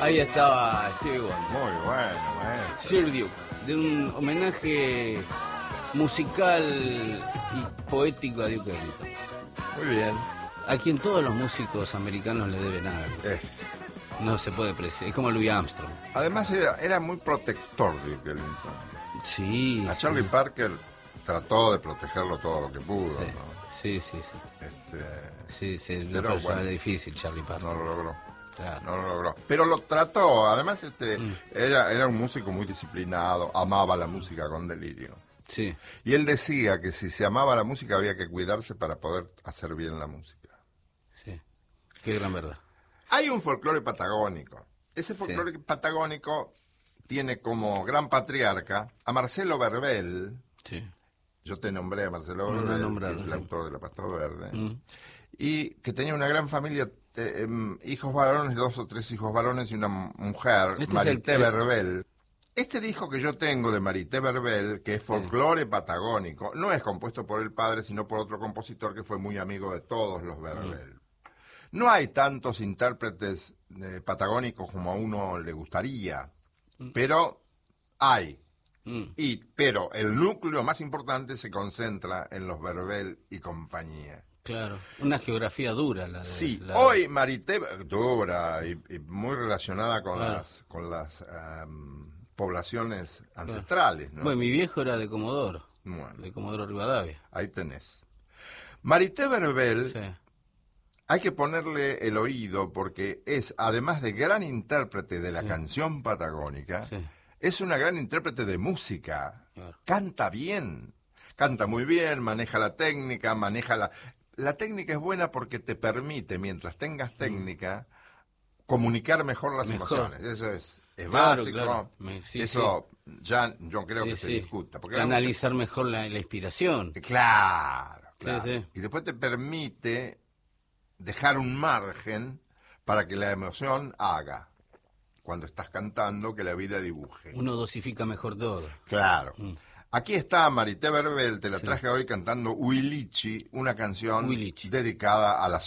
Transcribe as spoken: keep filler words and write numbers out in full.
Ahí estaba Stevie Wonder. Muy bueno, bueno. Sir Duke, de un homenaje musical y poético a Duke Ellington. Muy bien. A quien todos los músicos americanos le deben algo. Eh. No se puede apreciar. Es como Louis Armstrong. Además era, era muy protector de Duke Ellington. Sí. A Charlie sí. Parker trató de protegerlo todo lo que pudo, Sí, ¿no? sí, sí. sí. Este, Sí, sí, una pero persona bueno, difícil, Charlie Parker. no lo logró. Claro. No lo logró. Pero lo trató. Además, este, Mm. era, era un músico muy disciplinado, amaba la música con delirio. Sí. Y él decía que si se amaba la música había que cuidarse para poder hacer bien la música. Sí. Qué gran verdad. Hay un folclore patagónico. Ese folclore sí. patagónico tiene como gran patriarca a Marcelo Verbel. Sí. Yo te nombré a Marcelo No, Verbel, no nombrado, que es el sí. autor de La Pasta Verde. Mm. Y que tenía una gran familia, eh, eh, hijos varones, dos o tres hijos varones y una mujer, Este Marité es el... Verbel. Este disco que yo tengo de Marité Verbel, que es folclore sí. patagónico, no es compuesto por el padre, sino por otro compositor que fue muy amigo de todos los Verbel. Mm. No hay tantos intérpretes eh, patagónicos como a uno le gustaría, mm. pero hay. Mm. Y, pero el núcleo más importante se concentra en los Verbel y compañía. Claro, una geografía dura la de... Sí, la... hoy Marité, dura y, y muy relacionada con claro. las con las um, poblaciones ancestrales, ¿no? Bueno, mi viejo era de Comodoro, bueno, de Comodoro Rivadavia. Ahí tenés. Marité Verbel, sí. hay que ponerle el oído porque es, además de gran intérprete de la sí. canción patagónica, sí. es una gran intérprete de música. Claro. Canta bien, canta muy bien, maneja la técnica, maneja la... La técnica es buena porque te permite, mientras tengas técnica, mm. comunicar mejor las mejor. emociones. Eso es, es claro, básico. Claro. Me, sí, Eso sí. ya yo creo sí, que se sí. discuta. Porque Canalizar la... mejor la, la inspiración. Claro, claro. Sí, sí. Y después te permite dejar un margen para que la emoción haga. Cuando estás cantando, que la vida dibuje. Uno dosifica mejor todo. Claro. Mm. Aquí está Marité Verbel, te la traje sí. hoy cantando Huilichi, una canción Huilichi. dedicada a la